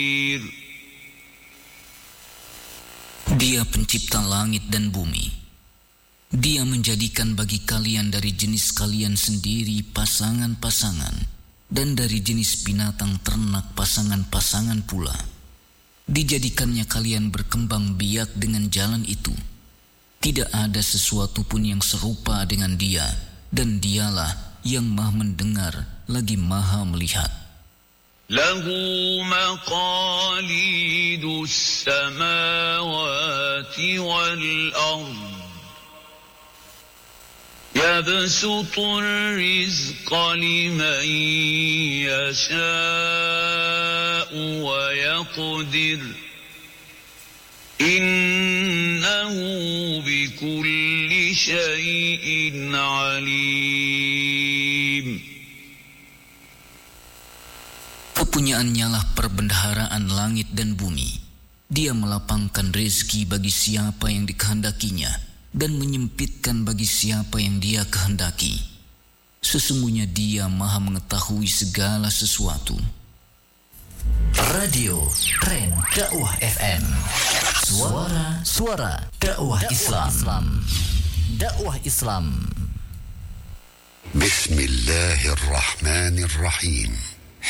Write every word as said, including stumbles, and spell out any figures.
Dia pencipta langit dan bumi. Dia menjadikan bagi kalian dari jenis kalian sendiri pasangan-pasangan, dan dari jenis binatang ternak pasangan-pasangan pula. Dijadikannya kalian berkembang biak dengan jalan itu. Tidak ada sesuatu pun yang serupa dengan Dia, dan Dialah yang Maha mendengar lagi Maha melihat. Lahu maqalidus samawati wal ardh yabsutur rizqa liman yasha'u wa yaqdir innahu bikulli syai'in alim. Kepunyaannya lah perbendaharaan langit dan bumi. Dia melapangkan rezeki bagi siapa yang dikehendakinya dan menyempitkan bagi siapa yang Dia kehendaki. Sesungguhnya Dia Maha mengetahui segala sesuatu. Radio Tren Dakwah F M. Suara Suara Dakwah Islam. Dakwah Islam. Bismillahirrahmanirrahim.